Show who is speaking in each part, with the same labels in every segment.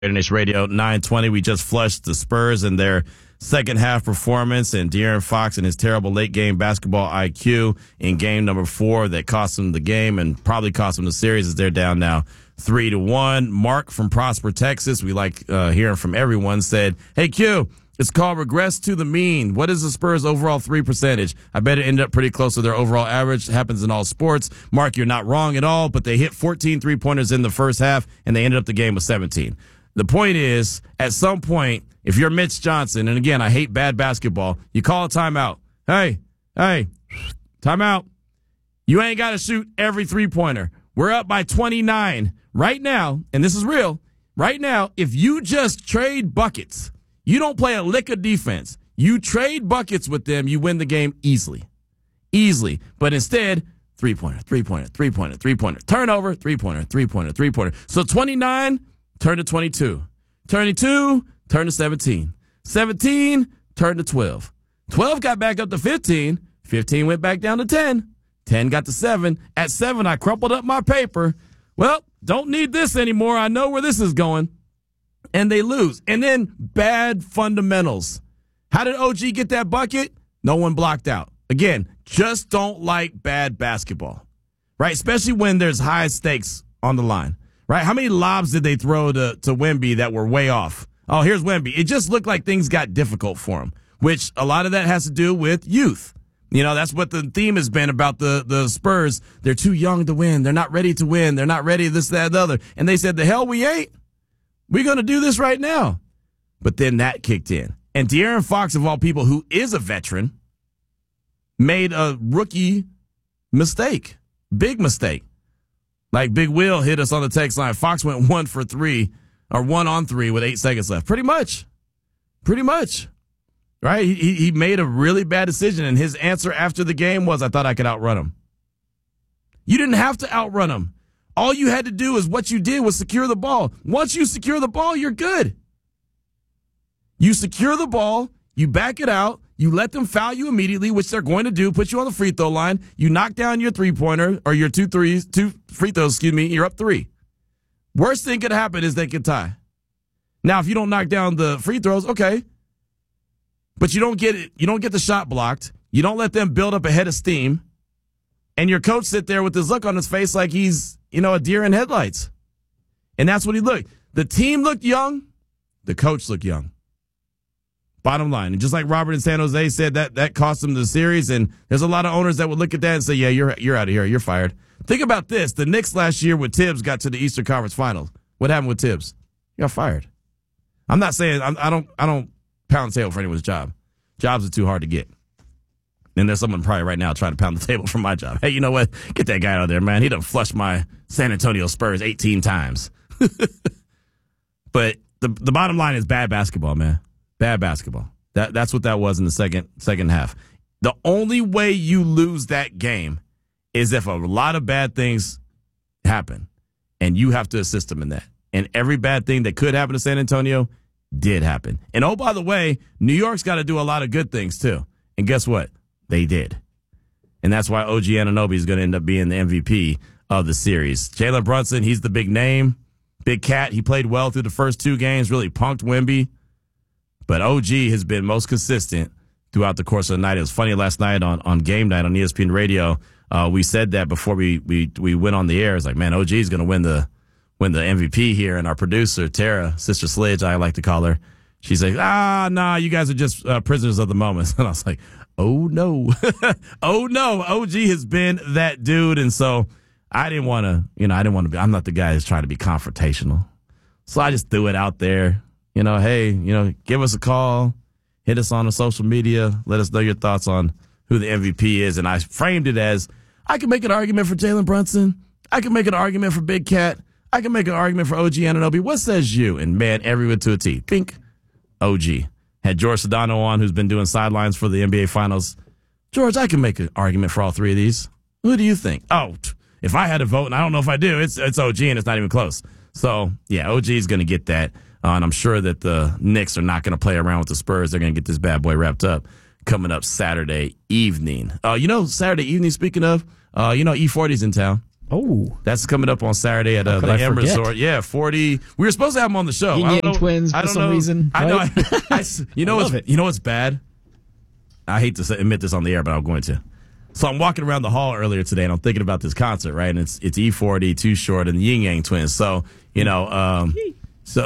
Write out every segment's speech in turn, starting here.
Speaker 1: Nation Radio 920. We just flushed the Spurs and their second half performance and De'Aaron Fox and his terrible late game basketball IQ in game number 4 that cost them the game and probably cost them the series as they're down now 3-1. Mark from Prosper, Texas, we like hearing from everyone, said, "Hey Q, it's called regress to the mean. What is the Spurs' overall 3 percentage? I bet it ended up pretty close to their overall average. It happens in all sports." Mark, you're not wrong at all, but they hit 14 3-pointers in the first half and they ended up the game with 17. The point is, at some point, if you're Mitch Johnson, and again, I hate bad basketball, you call a timeout. Hey, timeout. You ain't got to shoot every 3-pointer. We're up by 29 right now, and this is real. Right now, if you just trade buckets, you don't play a lick of defense. You trade buckets with them, you win the game easily. Easily. But instead, 3-pointer, 3-pointer, 3-pointer, 3-pointer. Turnover, 3-pointer, 3-pointer, 3-pointer. So 29 turned to 22. 22 turned to 17. 17 turned to 12. 12 got back up to 15. 15 went back down to 10. 10 got to 7. At 7, I crumpled up my paper. Well, don't need this anymore. I know where this is going. And they lose. And then bad fundamentals. How did OG get that bucket? No one blocked out. Again, just don't like bad basketball, right? Especially when there's high stakes on the line, right? How many lobs did they throw to Wemby that were way off? Oh, here's Wemby. It just looked like things got difficult for him, which a lot of that has to do with youth. You know, that's what the theme has been about the Spurs. They're too young to win. They're not ready to win. They're not ready this, that, the other. And they said, the hell we ain't. We're going to do this right now. But then that kicked in. And De'Aaron Fox, of all people, who is a veteran, made a rookie mistake. Big mistake. Like Big Will hit us on the text line. Fox went 1 for 3, or 1 on 3 with 8 seconds left. Pretty much. Right? He made a really bad decision, and his answer after the game was, I thought I could outrun him. You didn't have to outrun him. All you had to do is what you did was secure the ball. Once you secure the ball, you're good. You secure the ball, you back it out, you let them foul you immediately, which they're going to do, put you on the free throw line, you knock down your 3-pointer, or your 2 free throws, you're up 3. Worst thing could happen is they could tie. Now, if you don't knock down the free throws, okay. But you don't get it. You don't get the shot blocked. You don't let them build up a head of steam. And your coach sit there with this look on his face like he's, a deer in headlights. And that's what he looked. The team looked young. The coach looked young. Bottom line. And just like Robert in San Jose said, that cost him the series. And there's a lot of owners that would look at that and say, yeah, you're out of here. You're fired. Think about this. The Knicks last year with Tibbs got to the Eastern Conference Finals. What happened with Tibbs? He got fired. I'm not saying I don't pound the table for anyone's job. Jobs are too hard to get. And there's someone probably right now trying to pound the table for my job. Hey, you know what? Get that guy out of there, man. He done flushed my San Antonio Spurs 18 times. But the bottom line is bad basketball, man. Bad basketball. That's what that was in the second half. The only way you lose that game is if a lot of bad things happen, and you have to assist them in that. And every bad thing that could happen to San Antonio did happen. And oh, by the way, New York's got to do a lot of good things too. And guess what? They did. And that's why OG Anunoby is going to end up being the MVP of the series. Jalen Brunson, he's the big name. Big cat. He played well through the first 2 games, really punked Wemby. But OG has been most consistent throughout the course of the night. It was funny last night on Game Night on ESPN Radio. We said that before we went on the air. It's like, man, OG is going to win the MVP here. And our producer, Tara, Sister Sledge, I like to call her, she's like, nah, you guys are just prisoners of the moment. And I was like, oh, no. Oh, no. OG has been that dude. And so I didn't want to be, I'm not the guy that's trying to be confrontational. So I just threw it out there. Hey, give us a call. Hit us on the social media. Let us know your thoughts on who the MVP is. And I framed it as, I can make an argument for Jalen Brunson. I can make an argument for Big Cat. I can make an argument for OG Anunoby. What says you? And man, everyone to a T. Think OG. Had George Sedano on, who's been doing sidelines for the NBA Finals. George, I can make an argument for all 3 of these. Who do you think? Oh, if I had a vote, and I don't know if I do, it's OG, and it's not even close. So, yeah, OG is going to get that. And I'm sure that the Knicks are not going to play around with the Spurs. They're going to get this bad boy wrapped up coming up Saturday evening. Saturday evening, speaking of, E40's in town.
Speaker 2: Oh.
Speaker 1: That's coming up on Saturday at the M Resort. Yeah, 40. We were supposed to have them on the show.
Speaker 2: Yin Yang Twins for some reason.
Speaker 1: I
Speaker 2: right?
Speaker 1: know. You know what's bad? I hate to admit this on the air, but I'm going to. So I'm walking around the hall earlier today, and I'm thinking about this concert, right? And it's E40, Too Short, and the Yin Yang Twins. So, so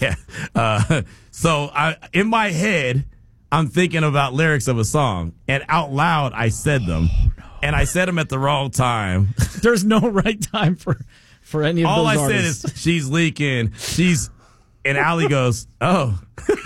Speaker 1: in my head, I'm thinking about lyrics of a song, and out loud, I said them. And I said them at the wrong time.
Speaker 2: There's no right time for any of
Speaker 1: All
Speaker 2: those
Speaker 1: I
Speaker 2: artists.
Speaker 1: said is, she's leaking. And Allie goes, oh.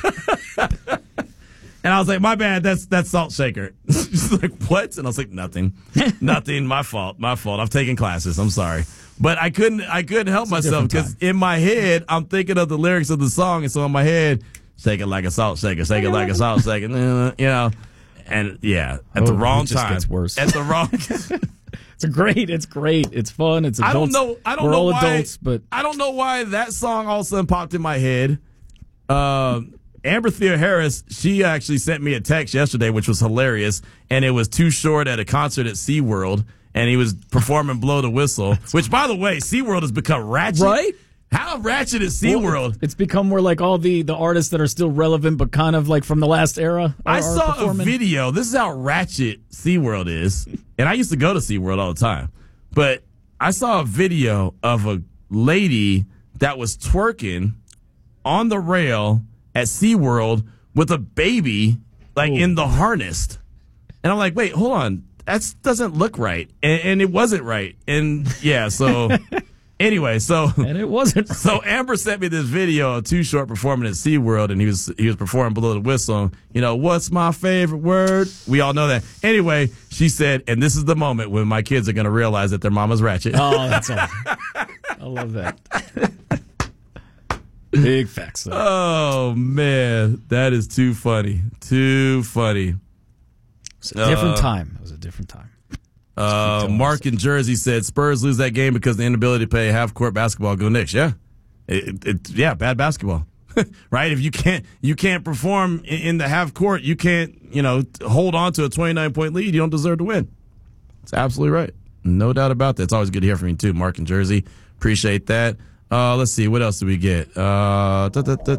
Speaker 1: And I was like, my bad, that's Salt Shaker. She's like, what? And I was like, nothing, my fault. I've taken classes. I'm sorry. But I couldn't help myself because in my head, I'm thinking of the lyrics of the song. And so in my head, shake it like a salt shaker, shake it like a salt shaker, And at the wrong
Speaker 2: it just
Speaker 1: time.
Speaker 2: Gets worse.
Speaker 1: At the wrong
Speaker 2: It's great. It's fun. It's adults.
Speaker 1: I don't
Speaker 2: We're
Speaker 1: know
Speaker 2: all
Speaker 1: why,
Speaker 2: adults, but
Speaker 1: I don't know why that song all of a sudden popped in my head. Amber Thea Harris, she actually sent me a text yesterday, which was hilarious, and it was Too Short at a concert at SeaWorld, and he was performing Blow the Whistle, which, by the way, SeaWorld has become ratchet.
Speaker 2: Right?
Speaker 1: How ratchet is SeaWorld?
Speaker 2: Well, it's become where like all the artists that are still relevant but kind of like from the last era
Speaker 1: I saw a video. This is how ratchet SeaWorld is. And I used to go to SeaWorld all the time. But I saw a video of a lady that was twerking on the rail at SeaWorld with a baby like in the harness. And I'm like, wait, hold on. That doesn't look right. And it wasn't right. And yeah, so anyway,
Speaker 2: and it wasn't.
Speaker 1: So Amber sent me this video of Too Short performing at SeaWorld, and he was performing Below the Whistle. What's my favorite word? We all know that. Anyway, she said, and this is the moment when my kids are going to realize that their mama's ratchet.
Speaker 2: Oh, that's awesome. I love that. Big facts. Though.
Speaker 1: Oh, man. That is too funny. Too funny.
Speaker 2: It's a different time. It was a different time.
Speaker 1: Mark in Jersey said Spurs lose that game because of the inability to play half-court basketball. Go Knicks. Yeah. Bad basketball. Right? If you can't perform in the half-court, you can't, hold on to a 29-point lead, you don't deserve to win. That's absolutely right. No doubt about that. It's always good to hear from you, too, Mark in Jersey. Appreciate that. Let's see. What else do we get? Oh,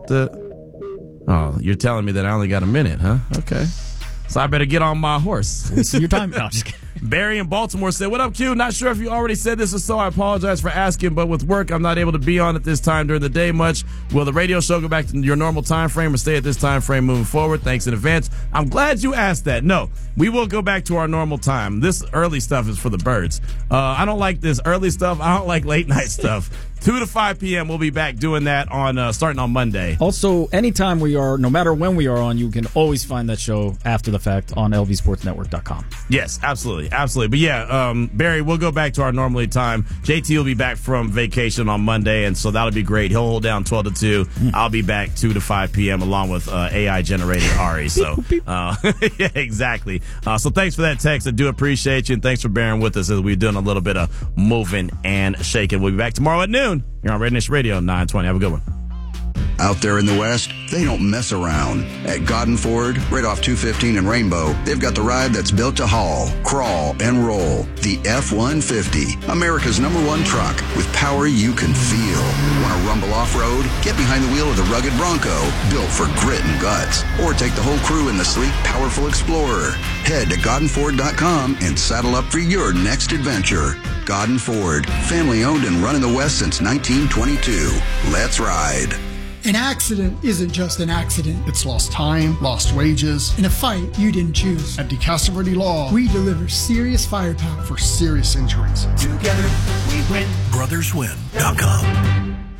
Speaker 1: you're telling me that I only got a minute, huh? Okay. So I better get on my horse.
Speaker 2: It's your time. No, just kidding.
Speaker 1: Barry in Baltimore said, what up, Q? Not sure if you already said this or so. I apologize for asking, but with work, I'm not able to be on at this time during the day much. Will the radio show go back to your normal time frame or stay at this time frame moving forward? Thanks in advance. I'm glad you asked that. No, we will go back to our normal time. This early stuff is for the birds. I don't like this early stuff. I don't like late night stuff. 2 to 5 p.m. We'll be back doing that on starting on Monday.
Speaker 2: Also, anytime we are, no matter when we are on, you can always find that show after the fact on lvsportsnetwork.com.
Speaker 1: Yes, absolutely. Absolutely. But yeah, Barry, we'll go back to our normally time. JT will be back from vacation on Monday, and so that'll be great. He'll hold down 12 to 2. I'll be back 2 to 5 p.m. along with AI-generated Ari. So, yeah, exactly. So thanks for that text. I do appreciate you, and thanks for bearing with us as we're doing a little bit of moving and shaking. We'll be back tomorrow at noon. You're on Red Nation Radio 920. Have a good one.
Speaker 3: Out there in the West, they don't mess around. At Godden Ford, right off 215 and Rainbow, they've got the ride that's built to haul, crawl, and roll. The F-150, America's #1 truck with power you can feel. Want to rumble off-road? Get behind the wheel of the rugged Bronco, built for grit and guts. Or take the whole crew in the sleek, powerful Explorer. Head to GoddenFord.com and saddle up for your next adventure. Godden Ford, family owned and run in the West since 1922. Let's ride.
Speaker 4: An accident isn't just an accident. It's lost time, lost wages, in a fight you didn't choose. At DeCastro Law, we deliver serious firepower for serious injuries.
Speaker 5: Together we win. BrothersWin.com.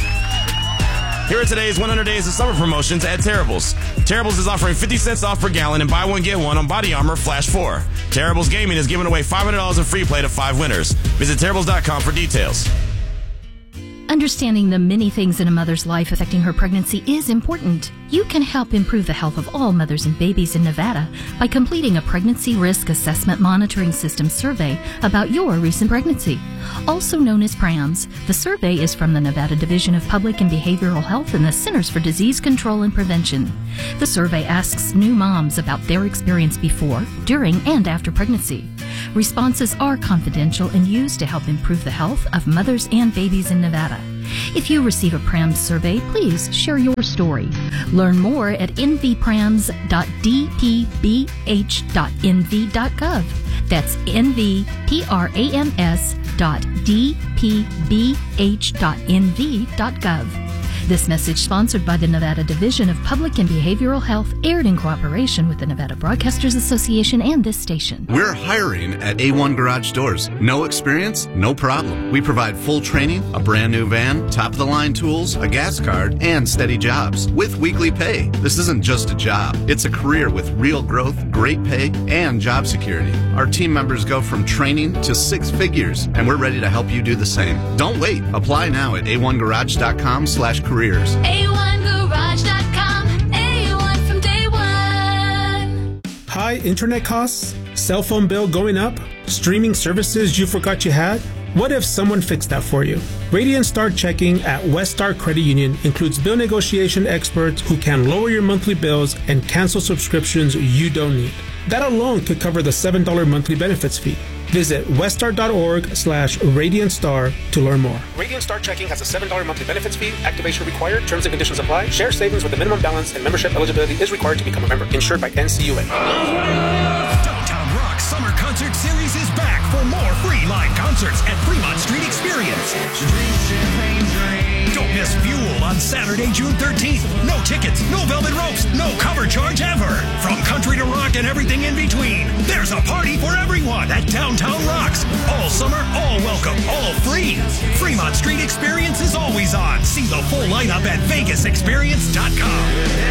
Speaker 1: Here are today's 100 Days of Summer promotions at Terribles. Terribles is offering 50 cents off per gallon and buy one, get one on Body Armor Flash 4. Terribles Gaming is giving away $500 in free play to 5 winners. Visit Terribles.com for details.
Speaker 6: Understanding the many things in a mother's life affecting her pregnancy is important. You can help improve the health of all mothers and babies in Nevada by completing a Pregnancy Risk Assessment Monitoring System survey about your recent pregnancy, also known as PRAMS. The survey is from the Nevada Division of Public and Behavioral Health and the Centers for Disease Control and Prevention. The survey asks new moms about their experience before, during, and after pregnancy. Responses are confidential and used to help improve the health of mothers and babies in Nevada. If you receive a PRAMS survey, please share your story. Learn more at nvprams.dpbh.nv.gov. That's nvprams.dpbh.nv.gov. This message, sponsored by the Nevada Division of Public and Behavioral Health, aired in cooperation with the Nevada Broadcasters Association and this station.
Speaker 7: We're hiring at A1 Garage Doors. No experience? No problem. We provide full training, a brand new van, top-of-the-line tools, a gas card, and steady jobs with weekly pay. This isn't just a job. It's a career with real growth, great pay, and job security. Our team members go from training to 6 figures, and we're ready to help you do the same. Don't wait. Apply now at a1garage.com/careers.
Speaker 8: A1Garage.com, A1 from day one.
Speaker 9: High internet costs? Cell phone bill going up? Streaming services you forgot you had? What if someone fixed that for you? Radiant Star Checking at Westar Credit Union includes bill negotiation experts who can lower your monthly bills and cancel subscriptions you don't need. That alone could cover the $7 monthly benefits fee. Visit westar.org/RadiantStar to learn more.
Speaker 10: Radiant Star Checking has a $7 monthly benefits fee. Activation required. Terms and conditions apply. Share savings with a minimum balance and membership eligibility is required to become a member. Insured by NCUA.
Speaker 11: Downtown Rock Summer Concert Series is back for more free live concerts at Fremont Street Experience. Don't miss Fuel on Saturday, June 13th. No tickets, no velvet ropes, no cover charge ever. From country to rock and everything in between, there's a party for everyone at Downtown Rocks. All summer, all welcome, all free. Fremont Street Experience is always on. See the full lineup at VegasExperience.com.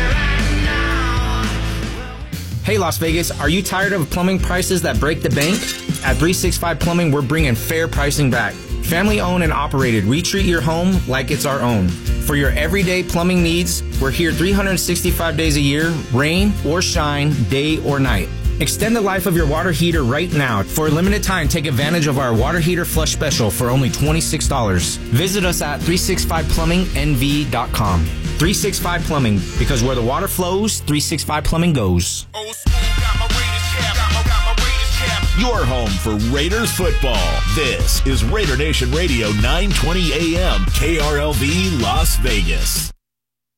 Speaker 12: Hey Las Vegas, are you tired of plumbing prices that break the bank? At 365 Plumbing, we're bringing fair pricing back. Family owned and operated, we treat your home like it's our own. For your everyday plumbing needs, we're here 365 days a year, rain or shine, day or night. Extend the life of your water heater right now. For a limited time, take advantage of our water heater flush special for only $26. Visit us at 365plummingnv.com. 365 Plumbing, because where the water flows, 365 Plumbing goes.
Speaker 13: Your home for Raiders football. This is Raider Nation Radio 920 AM, KRLV Las Vegas.